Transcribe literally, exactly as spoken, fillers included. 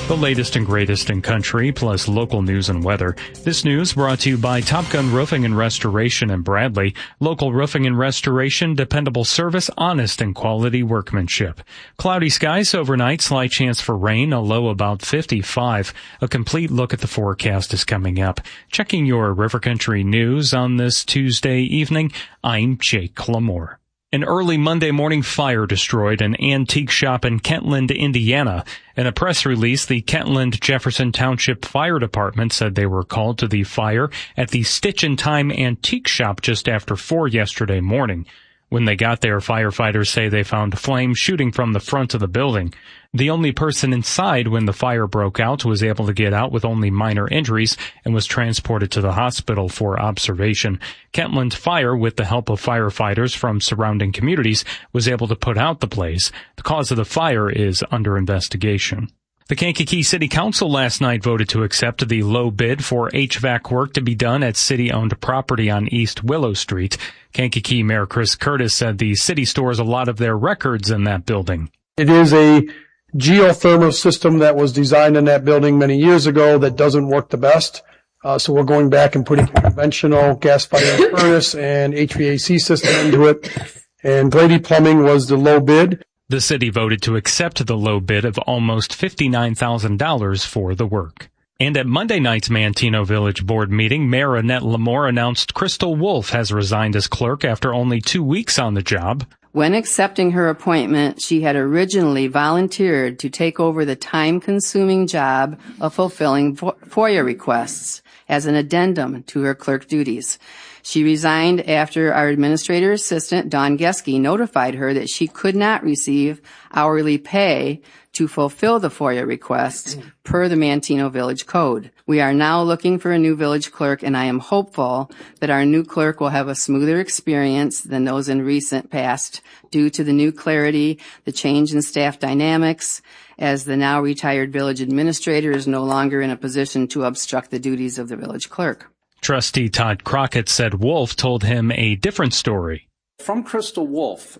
The latest and greatest in country, plus local news and weather. This news brought to you by Top Gun Roofing and Restoration in Bradley. Local roofing and restoration, dependable service, honest and quality workmanship. Cloudy skies overnight, slight chance for rain, a low about fifty-five. A complete look at the forecast is coming up. Checking your River Country news on this Tuesday evening, I'm Jake Lamore. An early Monday morning fire destroyed an antique shop in Kentland, Indiana. In a press release, the Kentland Jefferson Township Fire Department said they were called to the fire at the Stitch in Time antique shop just after four yesterday morning. When they got there, firefighters say they found flames shooting from the front of the building. The only person inside when the fire broke out was able to get out with only minor injuries and was transported to the hospital for observation. Kentland Fire, with the help of firefighters from surrounding communities, was able to put out the blaze. The cause of the fire is under investigation. The Kankakee City Council last night voted to accept the low bid for H V A C work to be done at city-owned property on East Willow Street. Kankakee Mayor Chris Curtis said the city stores a lot of their records in that building. It is a geothermal system that was designed in that building many years ago that doesn't work the best. Uh, so we're going back and putting a conventional gas-fired furnace and H V A C system into it. And Grady Plumbing was the low bid. The city voted to accept the low bid of almost fifty-nine thousand dollars for the work. And at Monday night's Manteno Village Board meeting, Mayor Annette Lamore announced Crystal Wolf has resigned as clerk after only two weeks on the job. When accepting her appointment, she had originally volunteered to take over the time-consuming job of fulfilling FOIA requests as an addendum to her clerk duties. She resigned after our administrator assistant, Dawn Geske, notified her that she could not receive hourly pay to fulfill the FOIA requests per the Manteno Village Code. We are now looking for a new village clerk, and I am hopeful that our new clerk will have a smoother experience than those in recent past due to the new clarity, the change in staff dynamics, as the now retired village administrator is no longer in a position to obstruct the duties of the village clerk. Trustee Todd Crockett said Wolf told him a different story. From Crystal Wolf,